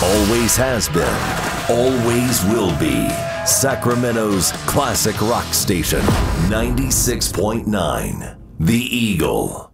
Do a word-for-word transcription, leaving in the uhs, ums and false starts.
Always has been, always will be. Sacramento's classic rock station, ninety-six point nine, The Eagle.